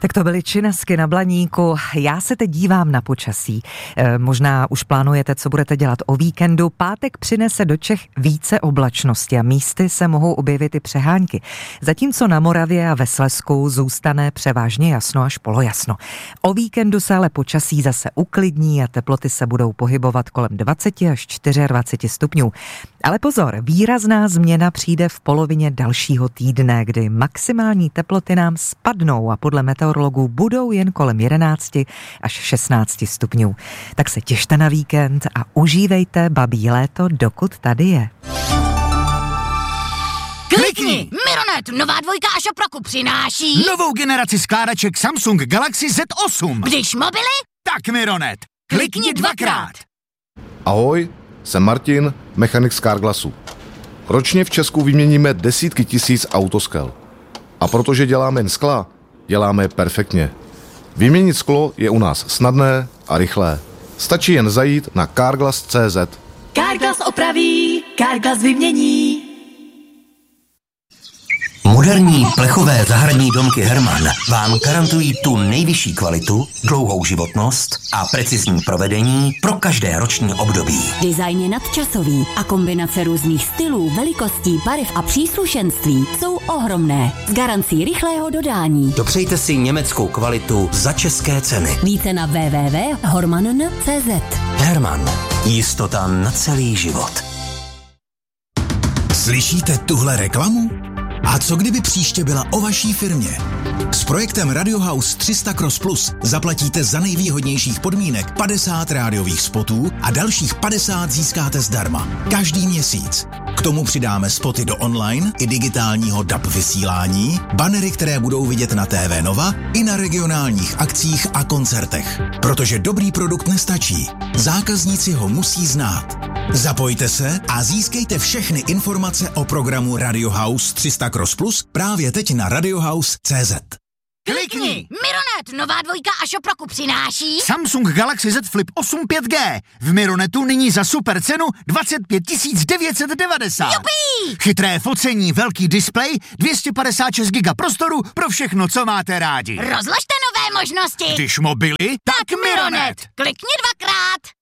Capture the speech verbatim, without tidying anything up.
Tak to byly Činesky na Blaníku. Já se teď dívám na počasí. E, možná už plánujete, co budete dělat o víkendu. Pátek přinese do Čech více oblačnosti a místy se mohou objevit i přehánky. Zatímco na Moravě a ve Slezsku zůstane převážně jasno až polojasno. O víkendu se ale počasí zase uklidní a teploty se budou pohybovat kolem dvacet až dvacet čtyři stupňů. Ale pozor, výrazná změna přijde v polovině dalšího týdne, kdy maximální teploty nám spadnou a podle meteorologů budou jen kolem jedenáct až šestnáct stupňů. Tak se těšte na víkend a užívejte babí léto, dokud tady je. Klikni! Mironet, nová dvojka a Šoproku přináší novou generaci skládaček Samsung Galaxy Z osm. Když mobily, tak Mironet. Klikni dvakrát. Ahoj, jsem Martin, mechanik z Carglassu. Ročně v Česku vyměníme desítky tisíc autoskel. A protože děláme jen skla, děláme je perfektně. Vyměnit sklo je u nás snadné a rychlé. Stačí jen zajít na carglass tečka cé zet. Carglass opraví, Carglass vymění. Moderní plechové zahradní domky Hermann vám garantují tu nejvyšší kvalitu, dlouhou životnost a precizní provedení pro každé roční období. Design je nadčasový a kombinace různých stylů, velikostí, barev a příslušenství jsou ohromné. S garancí rychlého dodání. Dopřejte si německou kvalitu za české ceny. Více na w w w tečka hormann tečka cé zet. Hermann. Jistota na celý život. Slyšíte tuhle reklamu? A co kdyby příště byla o vaší firmě? S projektem Radio House tři sta Cross Plus zaplatíte za nejvýhodnějších podmínek padesát rádiových spotů a dalších padesát získáte zdarma. Každý měsíc. K tomu přidáme spoty do online i digitálního D A B vysílání, banery, které budou vidět na T V Nova i na regionálních akcích a koncertech. Protože dobrý produkt nestačí. Zákazníci ho musí znát. Zapojte se a získejte všechny informace o programu Radio House tři sta Cross Plus právě teď na radiohouse tečka cé zet. Klikni! Mironet, nová dvojka a Šoproku přináší Samsung Galaxy Z Flip osm pět G. V Mironetu nyní za super cenu dvacet pět tisíc devět set devadesát. Jupí! Chytré focení, velký displej, dvě stě padesát šest giga prostoru pro všechno, co máte rádi. Rozložte nové možnosti. Když mobily, tak Mironet. Klikni dvakrát.